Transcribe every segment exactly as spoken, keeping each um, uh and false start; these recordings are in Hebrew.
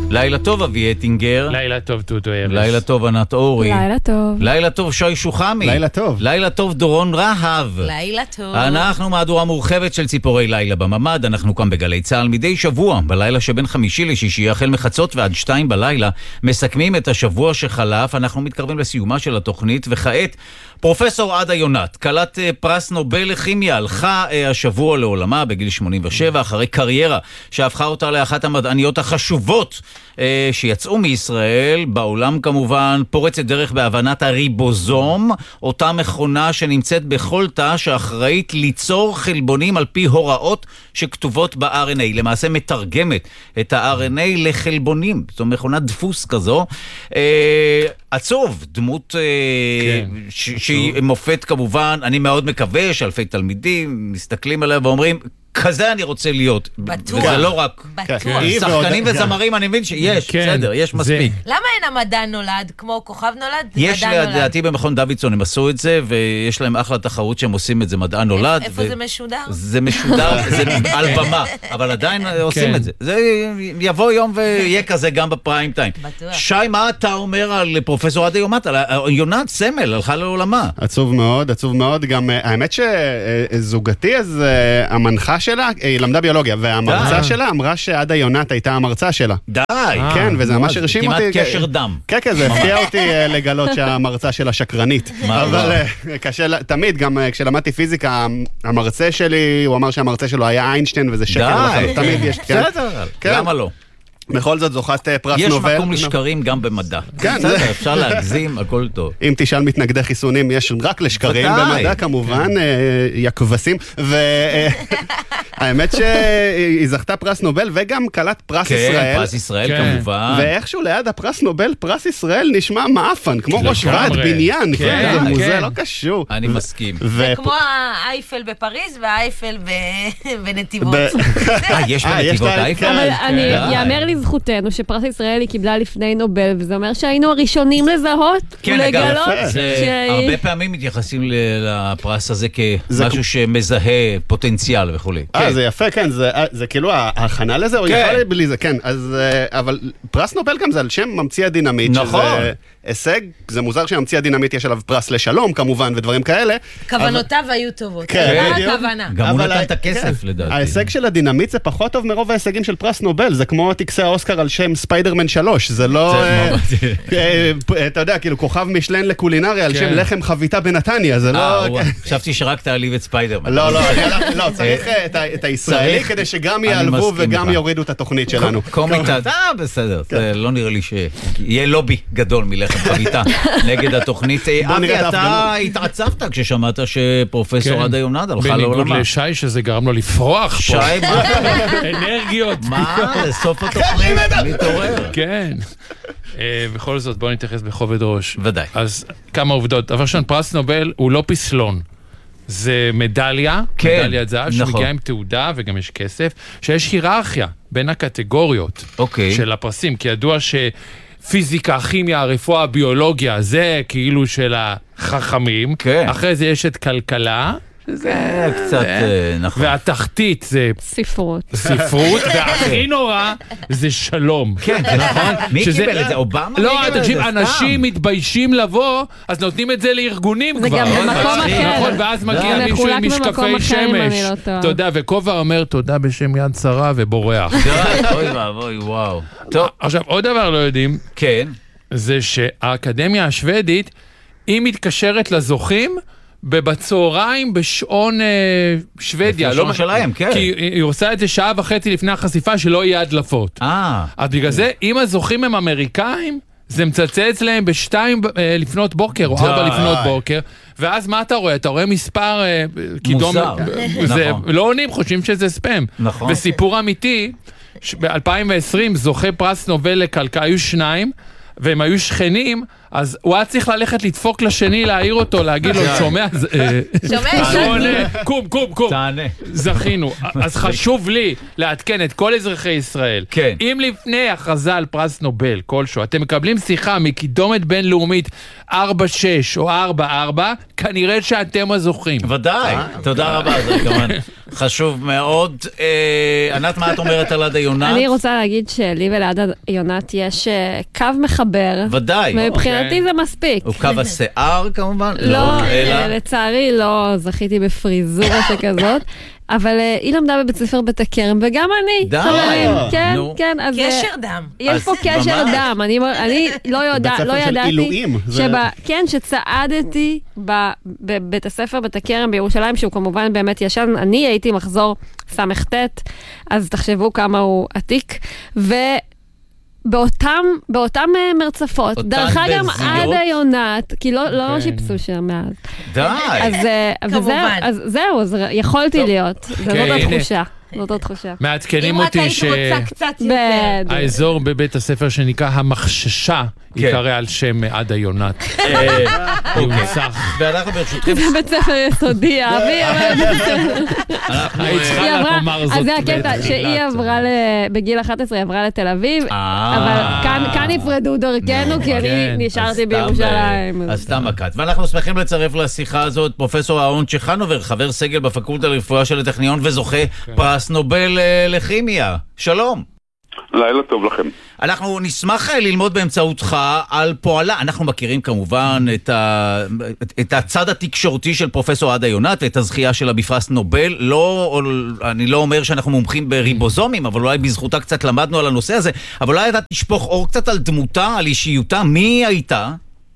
לילה טוב אבי אטינגר. לילה טוב טוטו ארז. לילה טוב ענת אורי. לילה טוב. לילה טוב שי שוחמי. לילה טוב. לילה טוב דורון רהב. לילה טוב. אנחנו מהדורה מורחבת של ציפורי לילה בממד. אנחנו כאן בגלי צהל מדי שבוע, בלילה שבין חמישי לשישי, החל מחצות ועד שתיים בלילה, מסכמים את השבוע שחלף. אנחנו מתקרבים לסיומה של התוכנית, וכעת פרופסור עדה יונת, כלת פרס נובל לכימיה, הלכה השבוע לעולמה בגיל שמונים ושבע, אחרי קריירה שהפכה אותה לאחת המדעניות החשובות שיצאו מישראל, בעולם כמובן, פורצת דרך בהבנת הריבוזום, אותה מכונה שנמצאת בכל תא שאחראית ליצור חלבונים על פי הוראות שכתובות ב-אר אן איי, למעשה מתרגמת את ה-אר אן איי לחלבונים, זו מכונת דפוס כזו. עצוב, דמות שהיא מופת כמובן, אני מאוד מקווה שאלפי תלמידים מסתכלים עליה ואומרים, כזה אני רוצה להיות. בטוח. וזה לא רק. בטוח. שחקנים וזמרים, אני מבין שיש, בסדר, יש מספיק. למה אין המדע נולד? כמו כוכב נולד? יש לדעתי במכון דוידסון, הם עשו את זה, ויש להם אחלה תחרות שהם עושים את זה, מדע נולד. איפה זה משודר? זה משודר, זה על במה, אבל עדיין עושים את זה. זה יבוא יום ויהיה כזה גם בפריים טיים. בטוח. שי, מה אתה אומר על פרופסור עדה יונת? יונת סמל, הלכה לעולמה. עצוב מאוד, עצוב מאוד. גם האמת שזוגתי, אז המנחה שלה, היא למדה ביולוגיה, והמרצה שלה אמרה שעדה יונת הייתה המרצה שלה. די. כן, וזה ממש הרשים אותי. כמעט קשר דם. כן, כן, זה הפתיע אותי לגלות שהמרצה שלה שקרנית. אבל קשה, תמיד, גם כשלמדתי פיזיקה, המרצה שלי, הוא אמר שהמרצה שלו היה איינשטיין, וזה שקר. די. תמיד יש, בסדר, למה לא? בכל זאת זוכת פרס יש נובל. יש מקום לשקרים גם במדע. כן, בסדר, אפשר להגזים, הכל טוב. אם תשאל מתנגדי חיסונים, יש רק לשקרים במדע, כמובן, יקבסים, והאמת שהיא זכתה פרס נובל, וגם קלת פרס ישראל. כן, פרס ישראל כמובן. ואיכשהו ליד הפרס נובל, פרס ישראל נשמע מאפן, כמו ראש ועד בניין, זה מוזר, לא קשור. אני מסכים. זה כמו האייפל בפריז, והאייפל בנתיבות. יש בנתיבות האייפל? יאמר לזכותנו שפרס ישראל היא קיבלה לפני נובל, וזה אומר שהיינו הראשונים לזהות ולגלות. הרבה פעמים מתייחסים לפרס הזה כמשהו שמזהה פוטנציאל וכו'. אה, זה יפה, כן, זה כאילו ההכנה לזה, או יכול להיות בלי זה, כן, אבל פרס נובל גם זה על שם ממציא הדינמיט, שזה הישג, זה מוזר שממציא הדינמיט יש עליו פרס לשלום כמובן ודברים כאלה. כוונותיו היו טובות. כן, גם הוא נתן את הכסף לדעתי. ההישג של הדינמיט זה פחות טוב מרוב ההישגים של פרס נובל, זה כמו טקסי האוסקר על שם ספיידרמן שלוש, זה לא, אתה יודע, כאילו כוכב משלן לקולינריה על שם לחם חביתה בנתניה, זה לא... חשבתי שרק תעליב את ספיידרמן. לא, לא, לא, צריך את הישראלי כדי שגם יעלבו וגם יורידו את התוכנית שלנו. קומיטה, אה, בסדר, לא נראה לי שיהיה לובי גדול מלחם חביתה נגד התוכנית. אבי, אתה התעצבת כששמעת שפרופסור עדה יונת הלכה לעולמה. בניגוד לשי שזה גרם לו לפרוח פה. שי, מה? אנרגיות. מה? לסוף התוכנית, מתעורר. כן. בכל זאת, בואו נתייחס בכובד ראש. ודאי. אז כמה עובדות. אבל שם פרס נובל הוא לא פסלון. זה מדליה, מדליית זהב, שמגיעה עם תעודה וגם יש כסף, שיש היררכיה בין הקטגוריות של הפרסים, כי ידוע שפיזיקה, כימיה, רפואה, ביולוגיה, זה כאילו של החכמים, אחרי זה יש את כלכלה, זה קצת נכון. והתחתית זה ספרות. ספרות, והכי נורא זה שלום. כן, זה נכון. מי קיבל את זה? אובמה? לא, תקשיב, אנשים מתביישים לבוא, אז נותנים את זה לארגונים כבר. זה גם במקום אחר. נכון, ואז מגיע מישהו עם משקפי שמש. אתה יודע, וכובע אומר תודה בשם יד שרה ובורח. אוי ואבוי, וואו. עכשיו, עוד דבר לא יודעים. כן. זה שהאקדמיה השוודית, היא מתקשרת לזוכים, בצהריים בשעון שוודיה. בשעון שלהם, כן. כי היא עושה את זה שעה וחצי לפני החשיפה שלא יהיה הדלפות. אה. אז בגלל זה, אם הזוכים הם אמריקאים, זה מצצץ להם בשתיים לפנות בוקר, או ארבע לפנות בוקר, ואז מה אתה רואה? אתה רואה מספר... מוזר. לא עונים, חושבים שזה ספאם. נכון. וסיפור אמיתי, ב-אלפיים ועשרים זוכה פרס נובל לכלכלה, היו שניים, והם היו שכנים, אז הוא היה צריך lלכת לדפוק לשני, להעיר אותו, להגיד לו, שומע, שומע, קום, קום, קום. תענה. זכינו. אז חשוב לי לעדכן את כל אזרחי ישראל. כן. אם לפני הכרזה על פרס נובל כלשהו, אתם מקבלים שיחה מקידומת בינלאומית ארבע שש או ארבע ארבע, כנראה שאתם הזוכים. ודאי. תודה רבה, זה כמובן חשוב מאוד. ענת, מה את אומרת על עדה יונת? אני רוצה להגיד שלי ולעדה יונת יש קו מחבר. ודאי. מבחינתי זה מספיק. הוא קו השיער כמובן? לא, לצערי לא זכיתי בפריזורה שכזאת. אבל היא למדה בבית ספר בית הכרם, וגם אני. די. כן, כן. קשר דם. יש פה קשר דם. אני לא ידעתי. בית ספר של עילויים. כן, שצעדתי בבית הספר בית הכרם בירושלים, שהוא כמובן באמת ישן. אני הייתי מחזור סמכתת, אז תחשבו כמה הוא עתיק. ו... באותם, באותם מרצפות, דרכה גם עדה יונת, כי לא, לא שיפסו שם מאז. די. אז, כמובן. אז זהו, אז יכולתי להיות. זאת התחושה. זאת התחושה. מעדכנים אותי ש... אם רק היית רוצה קצת יותר. האזור בבית הספר שנקרא המחששה, ייקרא על שם עדה יונת. ואנחנו ברשותכם... זה בית ספר יסודי, אבי, אבל... היית צריכה לומר זאת. אז זה הקטע, שהיא עברה, בגיל אחת עשרה, עברה לתל אביב, אבל כאן נפרדו דרכנו, כי אני נשארתי בירושלים. אז סתם מקט. ואנחנו שמחים לצרף לשיחה הזאת פרופסור אהרון צ'חנובר, חבר סגל בפקולטה לרפואה של הטכניון וזוכה פרס נובל לכימיה. שלום. לילה טוב לכם. אנחנו נשמח ללמוד באמצעותך על פועלה. אנחנו מכירים כמובן את, ה... את הצד התקשורתי של פרופסור עדה יונת ואת הזכייה שלה בפרס נובל. לא, אני לא אומר שאנחנו מומחים בריבוזומים, אבל אולי בזכותה קצת למדנו על הנושא הזה. אבל אולי אתה תשפוך אור קצת על דמותה, על אישיותה. מי הייתה?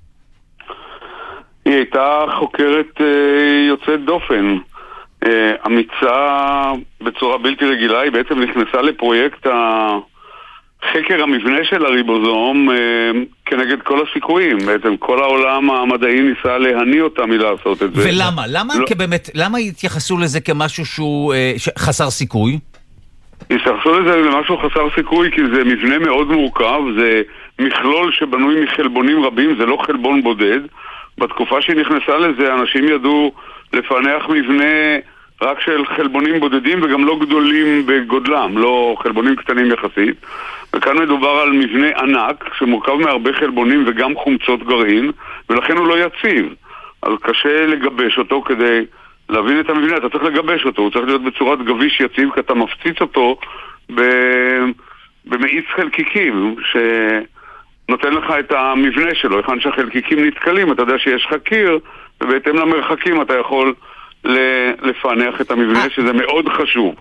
היא הייתה חוקרת יוצאת דופן. אמיצה בצורה בלתי רגילה. היא בעצם נכנסה לפרויקט חקר המבנה של הריבוזום כנגד כל הסיכויים. בעצם כל העולם המדעי ניסה להניע אותה מלעשות את זה. ולמה? למה לא... כבאמת, למה התייחסו לזה כמשהו שהוא חסר סיכוי? התייחסו לזה למשהו חסר סיכוי כי זה מבנה מאוד מורכב, זה מכלול שבנוי מחלבונים רבים, זה לא חלבון בודד. בתקופה שהיא נכנסה לזה אנשים ידעו לפענח מבנה רק של חלבונים בודדים וגם לא גדולים בגודלם, לא חלבונים קטנים יחסית. וכאן מדובר על מבנה ענק שמורכב מהרבה חלבונים וגם חומצות גרעין, ולכן הוא לא יציב. אז קשה לגבש אותו כדי להבין את המבנה, אתה צריך לגבש אותו, הוא צריך להיות בצורת גביש יציב, כי אתה מפציץ אותו במאיץ חלקיקים שנותן לך את המבנה שלו. היכן שהחלקיקים נתקלים, אתה יודע שיש לך קיר, ובהתאם למרחקים אתה יכול לפענח את המבנה, שזה מאוד חשוב.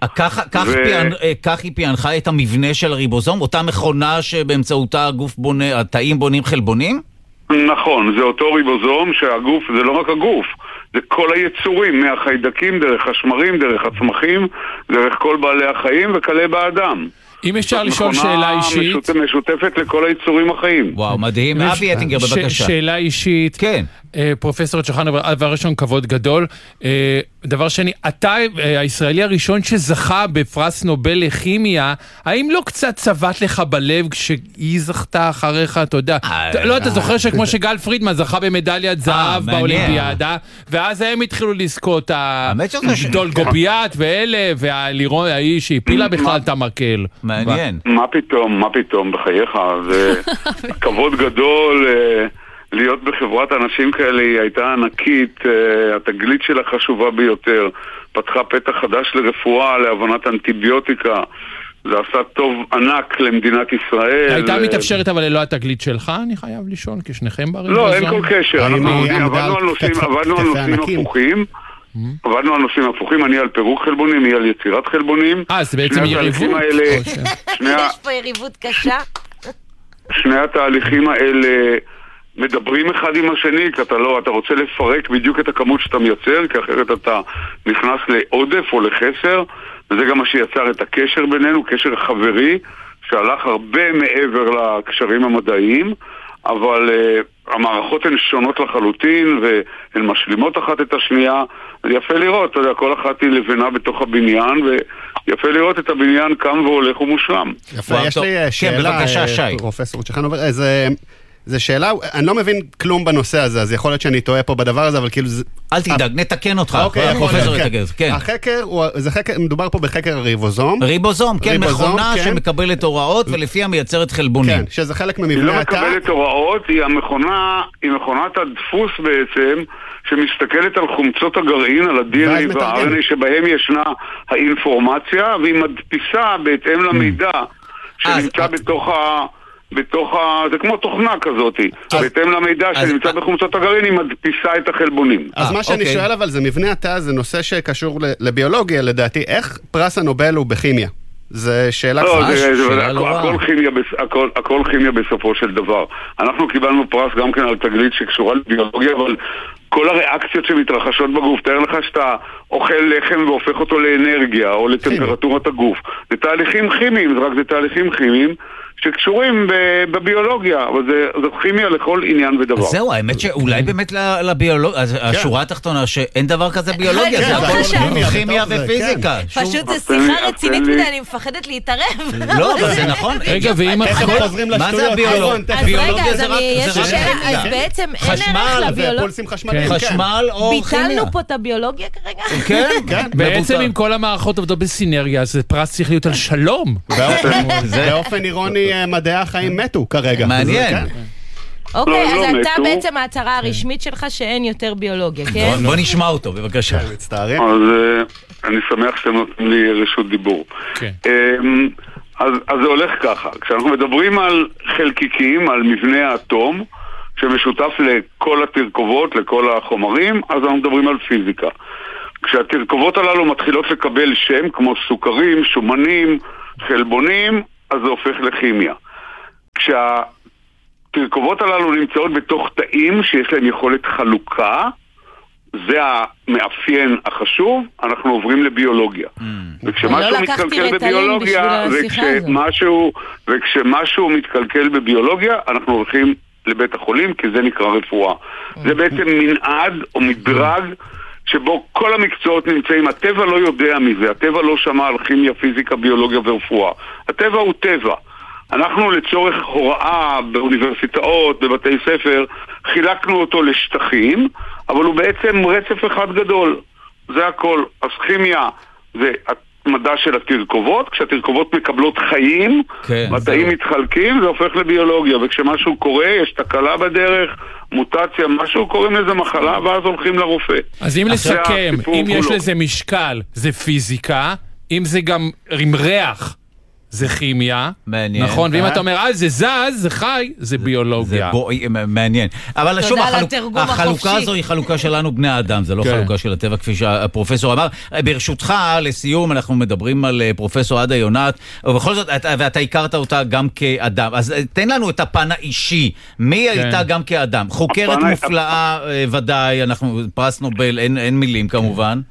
כך היא פענחה את המבנה של הריבוזום? אותה מכונה שבאמצעותה הגוף בונה, התאים בונים חלבונים? נכון, זה אותו ריבוזום שהגוף, זה לא רק הגוף, זה כל היצורים, מהחיידקים, דרך השמרים, דרך הצמחים, דרך כל בעלי החיים וכלה באדם. אם אפשר לשאול שאלה אישית... משותפת לכל היצורים החיים. וואו, מדהים. אבי אטינגר, בבקשה. שאלה אישית. כן. פרופסור צ'חנובר, דבר ראשון, כבוד גדול. דבר שני, אתה הישראלי הראשון שזכה בפרס נובל לכימיה, האם לא קצת צבט לך בלב כשהיא זכתה אחריך, אתה יודע? לא, אתה זוכר שכמו שגל פרידמן זכה במדליית זהב באולימפיאדה, ואז הם התחילו לזכות הדולגופיאט ואלה, והלירון, האיש שהפילה בכלל את המקל. מעניין. מה פתאום, מה פתאום, בחייך, זה כבוד גדול... להיות בחברת אנשים כאלה היא הייתה ענקית, התגלית שלה חשובה ביותר, פתחה פתח חדש לרפואה, להבנת אנטיביוטיקה, זה עשה טוב ענק למדינת ישראל. הייתה מתאפשרת אבל ללא התגלית שלך, אני חייב לשאול, כי שניכם בריבוזום. לא, אין כל קשר, עבדנו על נושאים הפוכים, עבדנו על נושאים הפוכים, אני על פירוק חלבונים, אני על יצירת חלבונים. אה, זה בעצם יריבות? יש פה יריבות קשה. שני התהליכים האלה מדברים אחד עם השני, כי אתה לא, אתה רוצה לפרק בדיוק את הכמות שאתה מייצר, כי אחרת אתה נכנס לעודף או לחסר, וזה גם מה שיצר את הקשר בינינו, קשר חברי, שהלך הרבה מעבר לקשרים המדעיים, אבל uh, המערכות הן שונות לחלוטין, והן משלימות אחת את השנייה, יפה לראות, אתה יודע, כל אחת היא לבנה בתוך הבניין, ויפה לראות את הבניין קם והולך ומושלם. יפה, יש לי שאלה, פרופסור צ'חנובר, איזה... זו שאלה, אני לא מבין כלום בנושא הזה, אז יכול להיות שאני טועה פה בדבר הזה, אבל כאילו זה... אל תדאג, נתקן אותך. אוקיי, הפרופסור יתקן. כן. החקר, זה חקר, מדובר פה בחקר הריבוזום. ריבוזום, כן, מכונה שמקבלת הוראות ולפיה מייצרת חלבונים. כן, שזה חלק ממבנה התא. היא לא מקבלת הוראות, היא המכונה, היא מכונת הדפוס בעצם, שמסתכלת על חומצות הגרעין, על ה-די אן איי וה-אר אן איי שבהם ישנה האינפורמציה, והיא מדפיסה בהתאם למידע שנמצא בתוך ה... בתוך ה... זה כמו תוכנה כזאת, בהתאם למידע שנמצא בחומצות הגרעין, היא מדפיסה את החלבונים. אז מה שאני שואל אבל זה מבנה התא, זה נושא שקשור לביולוגיה לדעתי, איך פרס הנובל הוא בכימיה? זה שאלה הכל כימיה בסופו של דבר. אנחנו קיבלנו פרס גם כן על תגלית שקשורה לביולוגיה, אבל כל הריאקציות שמתרחשות בגוף, תאר לך שאתה אוכל לחם והופך אותו לאנרגיה או לטמפרטורת הגוף. זה תהליכים כימיים, זה רק זה תהליכים כימיים שקשורים בביולוגיה, אבל זו כימיה לכל עניין ודבר. זהו, האמת שאולי באמת לביולוגיה, השורה התחתונה שאין דבר כזה ביולוגיה, זה הכל כימיה ופיזיקה. פשוט זו שיחה רצינית מדי, אני מפחדת להתערב. לא, אבל זה נכון. רגע, ואם הכל... מה זה הביולוגיה? אז רגע, אז בעצם אין ערך לביולוגיה. חשמל או כימיה. ביטלנו פה את הביולוגיה כרגע? כן, בעצם אם כל המערכות עובדות בסינרגיה, אז פרס צריך להיות על שלום. באופן אירוני מדעי החיים מתו כרגע. מעניין. אוקיי, אז אתה בעצם ההצהרה הרשמית שלך שאין יותר ביולוגיה, כן? בוא נשמע אותו, בבקשה. מצטערים. אז אני שמח שאתם נותנים לי רשות דיבור. אז זה הולך ככה, כשאנחנו מדברים על חלקיקים, על מבנה האטום, שמשותף לכל התרכובות, לכל החומרים, אז אנחנו מדברים על פיזיקה. כשהתרכובות הללו מתחילות לקבל שם, כמו סוכרים, שומנים, חלבונים, אז זה הופך לכימיה. כשהתרכובות הללו נמצאות בתוך תאים שיש להם יכולת חלוקה, זה המאפיין החשוב, אנחנו עוברים לביולוגיה. וכשמשהו מתקלקל בביולוגיה, וכשמשהו, וכשמשהו מתקלקל בביולוגיה, אנחנו הולכים לבית החולים, כי זה נקרא רפואה. זה בעצם מנעד או מדרג שבו כל המקצועות נמצאים. הטבע לא יודע מזה, הטבע לא שמע על כימיה, פיזיקה, ביולוגיה ורפואה. הטבע הוא טבע. אנחנו לצורך הוראה באוניברסיטאות, בבתי ספר, חילקנו אותו לשטחים, אבל הוא בעצם רצף אחד גדול. זה הכל. אז כימיה זה מדע של התרכובות, כשהתרכובות מקבלות חיים, כן, והתאים מתחלקים, זה הופך לביולוגיה, וכשמשהו קורה, יש תקלה בדרך, מוטציה, משהו, קוראים לזה מחלה, ואז הולכים לרופא. אז אם לסכם, אם יש לזה משקל, זה פיזיקה, אם זה גם עם ריח, זה כימיה, מעניין. נכון, ואם אתה אומר, אה, זה זז, זה חי, זה ביולוגיה. זה מעניין. אבל שוב, החלוקה הזו היא חלוקה שלנו בני האדם, זה לא חלוקה של הטבע, כפי שהפרופסור אמר. ברשותך, לסיום, אנחנו מדברים על פרופסור עדה יונת, ובכל זאת, ואתה הכרת אותה גם כאדם. אז תן לנו את הפן האישי. מי הייתה גם כאדם? חוקרת מופלאה, ודאי, אנחנו פרס נובל, אין מילים כמובן.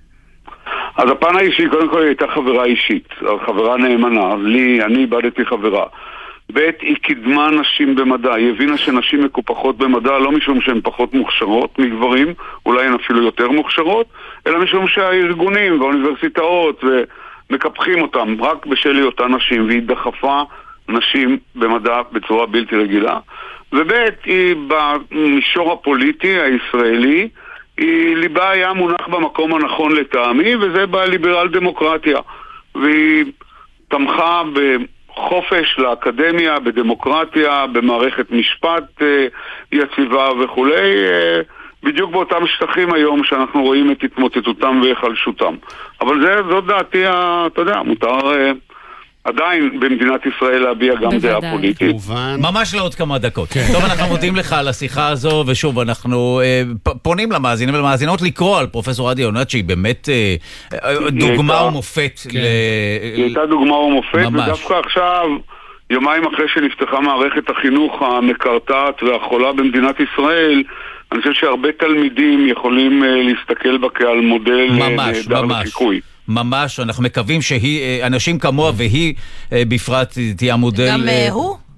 אז הפן האישי, קודם כל, היא הייתה חברה אישית, חברה נאמנה, לי, אני איבדתי חברה. ב' היא קידמה נשים במדע, היא הבינה שנשים מקופחות במדע, לא משום שהן פחות מוכשרות מגברים, אולי הן אפילו יותר מוכשרות, אלא משום שהארגונים והאוניברסיטאות מקפחים אותם רק בשל היותן נשים, והיא דחפה נשים במדע בצורה בלתי רגילה. וב' היא במישור הפוליטי הישראלי, היא ליבה היה מונח במקום הנכון לטעמי, וזה בליברל דמוקרטיה. והיא תמכה בחופש לאקדמיה, בדמוקרטיה, במערכת משפט יציבה וכו'. בדיוק באותם שטחים היום שאנחנו רואים את התמוטטותם והחלשותם. אבל זה, זאת דעתי, אתה יודע, מותר עדיין במדינת ישראל להביע גם דעה פוליטית. ממש לעוד כמה דקות. טוב, אנחנו מודים לך על השיחה הזו, ושוב, אנחנו פונים למאזינים ולמאזינות לקרוא על פרופסור עדה יונת, שהיא באמת דוגמה ומופת. היא הייתה דוגמה ומופת, ודווקא עכשיו, יומיים אחרי שנפתחה מערכת החינוך המקרטעת והחולה במדינת ישראל, אני חושב שהרבה תלמידים יכולים להסתכל בה כעל מודל נהדר לחיקוי. ממש, אנחנו מקווים שהיא, אנשים כמוה והיא בפרט תהיה המודל. גם הוא?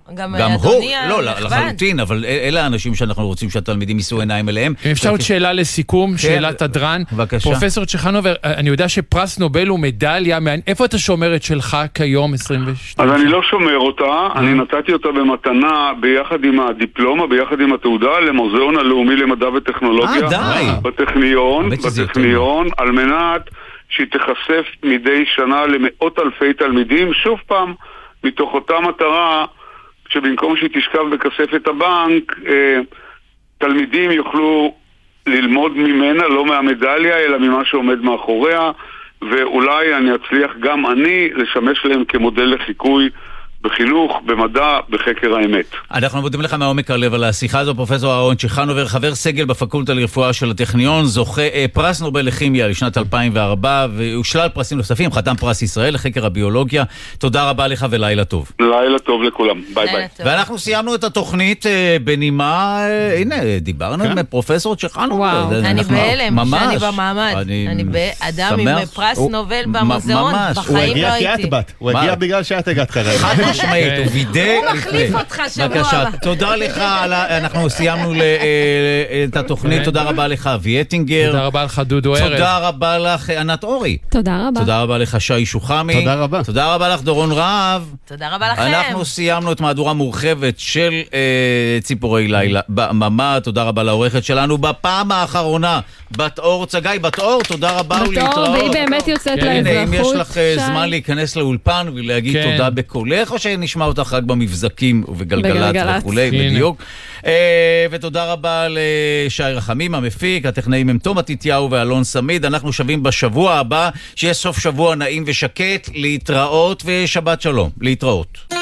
גם אדוני הנכבד. לא, לחלוטין, אבל אלה האנשים שאנחנו רוצים שהתלמידים יישאו עיניים אליהם. אם אפשר עוד שאלה לסיכום, שאלת הדרן. בבקשה. פרופסור צ'חנובר, אני יודע שפרס נובל הוא מדליה, איפה אתה שומר את שלך כיום עשרים ושתיים? אז אני לא שומר אותה, אני נתתי אותה במתנה ביחד עם הדיפלומה, ביחד עם התעודה, למוזיאון הלאומי למדע וטכנולוגיה. בטכניון, בטכניון, על מנת שהיא תחשף מדי שנה למאות אלפי תלמידים, שוב פעם, מתוך אותה מטרה, שבמקום שהיא תשכב בכספת הבנק, תלמידים יוכלו ללמוד ממנה, לא מהמדליה, אלא ממה שעומד מאחוריה, ואולי אני אצליח גם אני לשמש להם כמודל לחיקוי בחינוך, במדע, בחקר האמת. אנחנו מודים לך מעומק הלב על השיחה הזו, פרופסור אהרון צ'חנובר, חבר סגל בפקולטה לרפואה של הטכניון, זוכה פרס נובל לכימיה לשנת אלפיים וארבע, ושלל פרסים נוספים, חתם פרס ישראל לחקר הביולוגיה. תודה רבה לך ולילה טוב. לילה טוב לכולם, ביי ביי. ואנחנו סיימנו את התוכנית בנימה, הנה, דיברנו עם פרופסור צ'חנובר. אני בהלם, שאני במעמד. אני באדם עם פרס נובל במוזיאון, בחיים לא הייתי. הוא הגיע בגלל שאת הגעת כרגע. משמעית, הוא וידא. הוא מחליף אותך שבוע הבא. תודה לך, אנחנו סיימנו את התוכנית, תודה רבה לך אבי אטינגר. תודה רבה לך דודו ארז. תודה רבה לך ענת אורי. תודה רבה. תודה רבה לך שי שוחמי. תודה רבה. תודה רבה לך דורון רהב. תודה רבה לכם. אנחנו סיימנו את מהדורה מורחבת של ציפורי לילה בממה. תודה רבה לעורכת שלנו בפעם האחרונה, בת אור צגאי. בת אור, תודה רבה ולהתראות. בת אור, והיא באמת יוצאת לאזרחות. אם יש לך זמן להיכנס לאולפן ולהגיד תודה בקולך, או שנשמע אותך רק במבזקים ובגלגלת וכולי, בדיוק. ותודה רבה לשי רחמים המפיק, הטכנאים הם תום מתתיהו ואלון סמיד. אנחנו שווים בשבוע הבא, שיהיה סוף שבוע נעים ושקט, להתראות ושבת שלום. להתראות.